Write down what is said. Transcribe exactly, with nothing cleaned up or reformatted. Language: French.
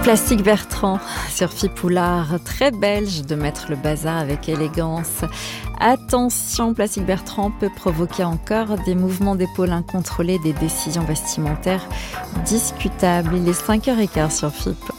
Plastique Bertrand sur Fipoulard, très belge de mettre le bazar avec élégance. Attention, Plastique Bertrand peut provoquer encore des mouvements d'épaules incontrôlés, des décisions vestimentaires discutables. Il est cinq heures quinze sur F I P.